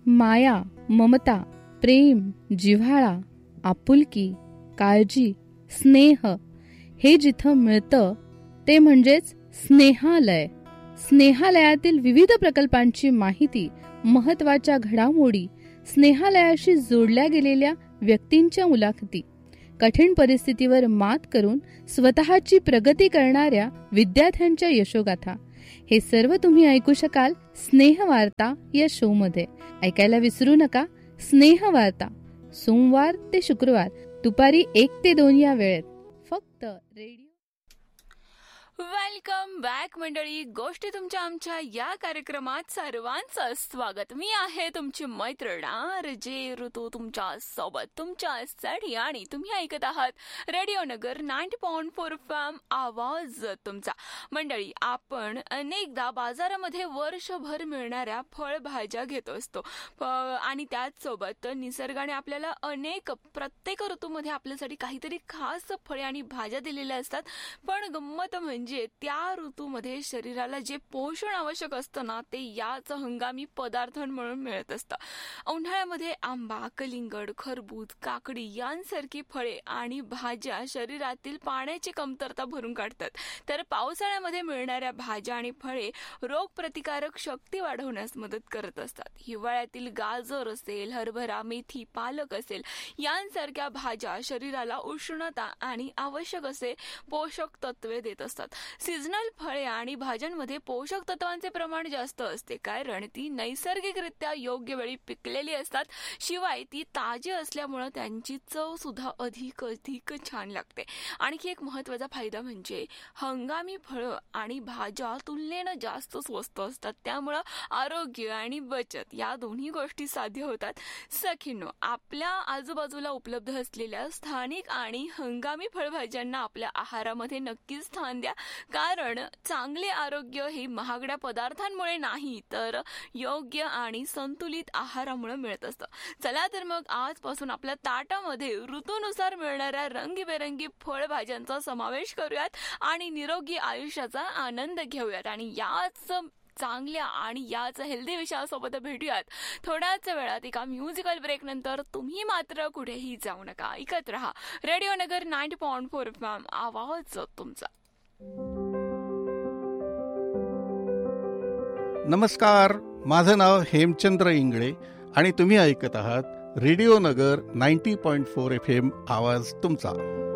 माया, ममता, प्रेम, जिव्हाळा, आपुलकी, काळजी, स्नेह हे जिथं मिळतं ते म्हणजेच स्नेहालय. स्नेहालयातील विविध प्रकल्पांची माहिती, महत्त्वाच्या घडामोडी, स्नेहालयाशी जोडल्या गेलेल्या व्यक्तींच्या मुलाखती, कठीण परिस्थितीवर मात करून स्वतःची प्रगती करणाऱ्या विद्यार्थ्यांच्या यशोगाथा, हे सर्व तुम्ही ऐकू शकाल स्नेहवार्ता या शोमध्ये. ऐकायला विसरू नका स्नेह वार्ता, सोमवार ते शुक्रवार दुपारी 1 ते 2 या वेळेत, फक्त रेडिओ. वेलकम बॅक मंडळी. गोष्टी तुमच्या आमच्या या कार्यक्रमात सर्वांचं स्वागत. मी आहे तुमची मैत्रीण RJ ऋतू तुमच्या सोबत तुमच्यासाठी, आणि तुम्ही ऐकत आहात रेडिओ नगर 90.4 FM आवाज तुमचा. मंडळी, आपण अनेकदा बाजारामध्ये वर्षभर मिळणाऱ्या फळभाज्या घेत असतो आणि त्याचसोबत निसर्गाने आपल्याला प्रत्येक ऋतूमध्ये आपल्यासाठी काहीतरी खास फळे आणि भाज्या दिलेल्या असतात. पण गंमत म्हणजे त्या ऋतूमध्ये शरीराला जे पोषण आवश्यक असतं ना, ते याच हंगामी पदार्थ म्हणून मिळत असतं. उन्हाळ्यामध्ये आंबा, कलिंगड, खरबूज, काकडी यांसारखी फळे आणि भाज्या शरीरातील पाण्याची कमतरता भरून काढतात. तर पावसाळ्यामध्ये मिळणाऱ्या भाज्या आणि फळे रोगप्रतिकारक शक्ती वाढवण्यास मदत करत असतात. हिवाळ्यातील गाजर असेल, हरभरा, मेथी, पालक असेल यांसारख्या भाज्या शरीराला उष्णता आणि आवश्यक असे पोषक तत्वे देत असतात. सीझनल फळे आणि भाज्यांमध्ये पोषक तत्वांचे प्रमाण जास्त असते, कारण ती नैसर्गिकरित्या योग्य वेळी पिकलेली असतात. शिवाय ती ताजी असल्यामुळे त्यांची चव सुद्धा अधिक छान लागते. आणखी एक महत्वाचा फायदा म्हणजे हंगामी फळं आणि भाज्या तुलनेनं जास्त स्वस्त असतात, त्यामुळं आरोग्य आणि बचत या दोन्ही गोष्टी साध्य होतात. सखींनो, आपल्या आजूबाजूला उपलब्ध असलेल्या स्थानिक आणि हंगामी फळभाज्यांना आपल्या आहारामध्ये नक्कीच स्थान द्या, कारण चांगले आरोग्य हे महागड्या पदार्थांमुळे नाही, तर योग्य आणि संतुलित आहारामुळे मिळत असतं. चला तर मग आजपासून आपल्या ताटामध्ये ऋतूनुसार मिळणाऱ्या रंगीबेरंगी फळभाज्यांचा समावेश करूयात आणि निरोगी आयुष्याचा आनंद घेऊयात. आणि याच चांगल्या आणि याच हेल्दी विषयासोबत भेटूयात थोड्याच वेळात एका म्युझिकल ब्रेक नंतर. तुम्ही मात्र कुठेही जाऊ नका, ऐकत रहा रेडिओ नगर 90.4 FM आवाज तुमचा. नमस्कार, माझं नाव हेमचंद्र इंगळे आणि तुम्ही ऐकत आहात रेडिओ नगर 90.4 FM आवाज तुमचा.